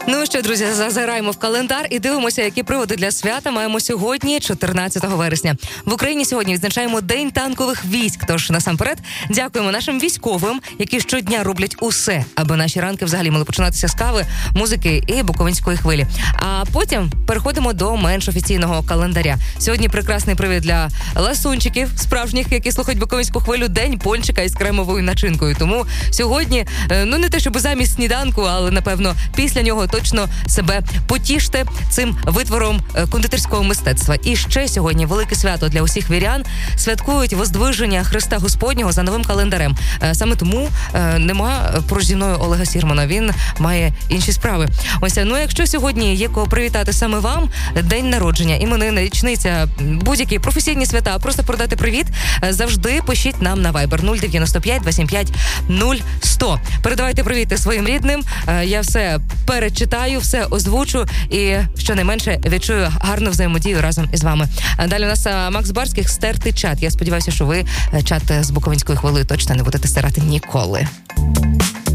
Ну що, друзі, зазираємо в календар і дивимося, які приводи для свята маємо сьогодні, 14 вересня. В Україні сьогодні відзначаємо День танкових військ. Тож, насамперед, дякуємо нашим військовим, які щодня роблять усе, аби наші ранки взагалі мали починатися з кави, музики і буковинської хвилі. А потім переходимо до менш офіційного календаря. Сьогодні прекрасний привід для ласунчиків, справжніх, які слухають буковинську хвилю, День пончика із кремовою начинкою. Тому сьогодні, не те, щоб замість сніданку, але, напевно, після нього точно себе потіште цим витвором кондитерського мистецтва. І ще сьогодні велике свято для усіх вірян. Святкують Воздвиження Христа Господнього за новим календарем. Саме тому нема поруч зі мною Олега Сірмана. Він має інші справи. Ось, якщо сьогодні є кого привітати саме вам, день народження, іменини, річниця, будь-які професійні свята, просто передати привіт, завжди пишіть нам на Viber 095 25 0100. Передавайте привіти своїм рідним. Я все перечитаю, все озвучу і, щонайменше, відчую гарну взаємодію разом із вами. Далі у нас Макс Барських «Стерти чат». Я сподіваюся, що ви чат з буковинською хвилею точно не будете стирати ніколи.